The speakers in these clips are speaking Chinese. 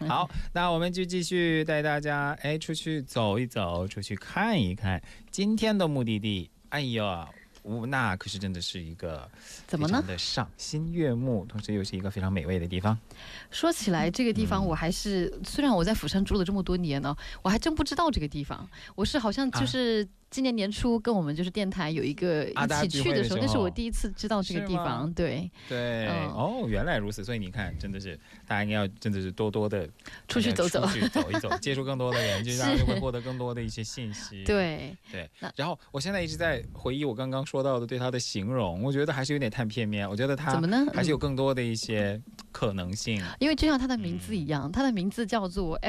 好，那我们就继续带大家出去走一走，出去看一看。今天的目的地，哎呀，那可是真的是一个怎么呢？ 的赏心悦目，同时又是一个非常美味的地方。 说起来，这个地方我还是，虽然我在釜山住了这么多年呢，我还真不知道这个地方。我是好像就是今年年初跟我们就是电台有一个一起去的时候，那是我第一次知道这个地方。对， 原来如此。所以你看，真的是大家应该要真的是多多的出去走走， 出去走一走，接触更多的人，就让人会获得更多的一些信息。 对。 然后我现在一直在回忆我刚刚说到的对它的形容，我觉得还是有点太片面。我觉得它怎么呢？还是有更多的一些可能性。 因为就像它的名字一样，它的名字叫做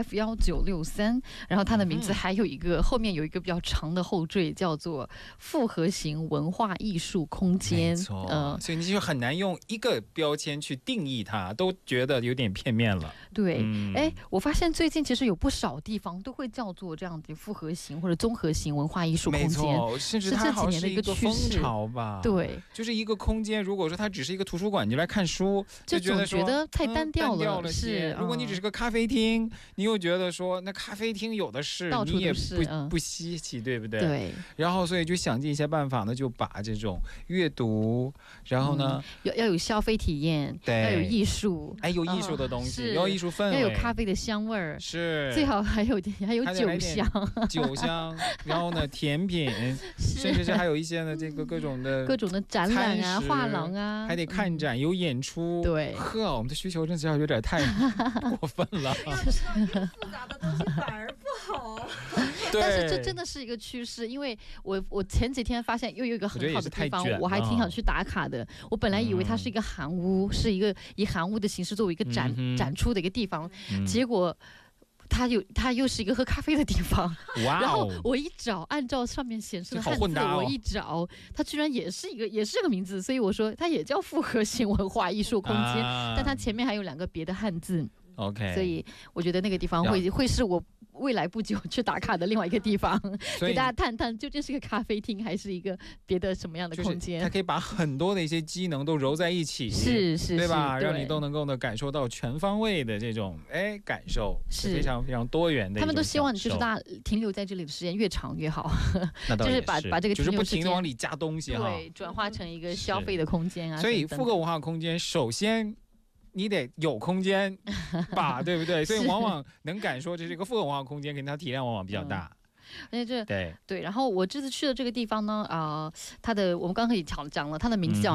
F1963，然后它的名字还有一个后面有一个比较长的后缀，叫做复合型文化艺术空间。 没错，所以你就很难用一个标签去定义它，都觉得有点片面了。 对，我发现最近其实有不少地方都会叫做这样的复合型或者综合型文化艺术空间， 没错，甚至它好像是一个风潮吧。 对， 就是一个空间，如果说它只是一个图书馆，你就来看书， 就总觉得太单调了。 是，如果你只是个咖啡厅，你又觉得说那咖啡厅有的是，你也不稀奇，对不对？ 对。 然后所以就想尽一些办法呢，就把这种阅读，然后呢要有消费体验，对，要有艺术， 有艺术的东西，要有艺术氛围， 要有咖啡的香味儿， 是最好还有酒香，然后呢甜品，甚至是还有一些呢这个各种的展览啊、画廊啊， 还得看展，有演出。 对， 我们的需求真是有点太过分了。 复杂的东西反而不好。 但是这真的是一个趋势，因为我前几天发现又有一个很好的地方，我还挺想去打卡的。我本来以为它是一个韩屋，是一个以韩屋的形式作为一个展出的一个地方，结果它又是一个喝咖啡的地方。然后我一找，按照上面显示的汉字，我一找，它居然也是个名字，所以我说它也叫复合型文化艺术空间，但它前面还有2个别的汉字。 OK， 所以我觉得那个地方会是我未来不久去打卡的另外一个地方，给大家探探究竟是个咖啡厅还是一个别的什么样的空间。 它可以把很多的一些机能都揉在一起， 是， 对吧？让你都能够呢感受到全方位的这种感受，是非常非常多元的。 他们都希望就是大家停留在这里的时间越长越好， 那倒也就是把这个就是不停地往里加东西哈， 对，转化成一个消费的空间啊。 所以复合文化空间首先你得有空间吧，对不对？所以往往能敢说这是一个复合文化空间，跟它体量往往比较大。 而且对，然后我这次去的这个地方呢，它的我们刚刚也讲了，它的名字叫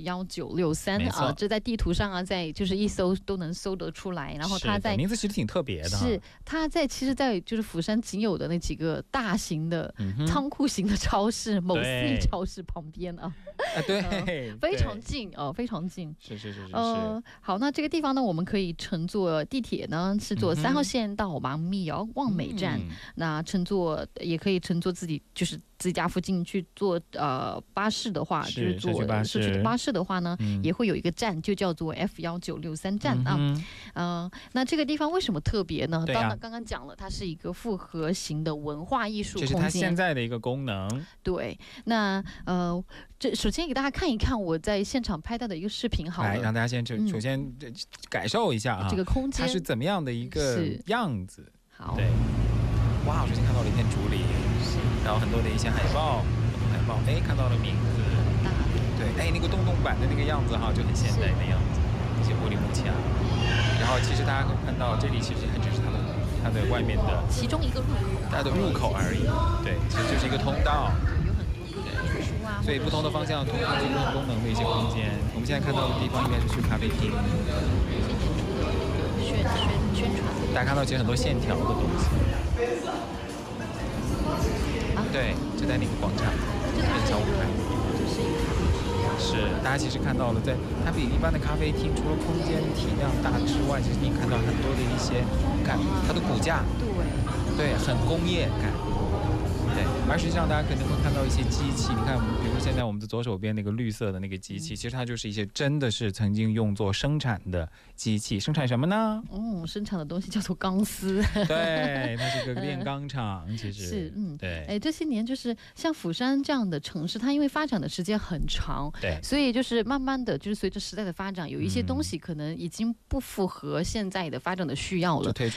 F1963啊，这在地图上啊，在就是一搜都能搜得出来。然后它在名字其实挺特别的， 是它其实，在就是釜山仅有的那几个大型的仓库型的超市，某 C 超市旁边啊， 对， 非常近哦，非常近。 是。 好，那这个地方呢，我们可以乘坐地铁呢，是坐3号线到望美站，那也可以乘坐自己家附近去坐巴士的话，就是坐社区的巴士的话呢，也会有一个站，就叫做 F1963站啊。那这个地方为什么特别呢？刚刚讲了，它是一个复合型的文化艺术空间， 这是它现在的一个功能。 对，那首先给大家看一看我在现场拍到的一个视频，好了， 来让大家首先感受一下这个空间它是怎么样的一个样子。 好， 对。哇，我首先看到了一片竹林，然后很多的一些海报，看到了名字，对，那个洞板的那个样子哈，就很现代的样子，一些玻璃幕墙。然后其实大家会看到，这里其实还只是它的外面的其中一个入口， 它的入口而已。对，其实就是一个通道。 有很多的书啊， 所以不同的方向通过这个功能的一些空间。我们现在看到的地方应该是去咖啡厅。 宣传， 大家看到其实很多线条的东西。对，就在那个广场，这是小舞台。是，大家其实看到了，它比一般的咖啡厅，除了空间体量大之外，其实你看到很多的一些，看它的骨架，对，很工业感。对，而实际上大家可能会看到一些机器，你看，比如现在我们的左手边那个绿色的那个机器，其实它就是一些真的是曾经用作生产的机器，生产什么呢？ 生产的东西叫做钢丝。 对，它是个炼钢厂，其实是， 对。 这些年就是像釜山这样的城市，它因为发展的时间很长， 对， 所以就是慢慢的就是随着时代的发展，有一些东西可能已经不符合现在的发展的需要了。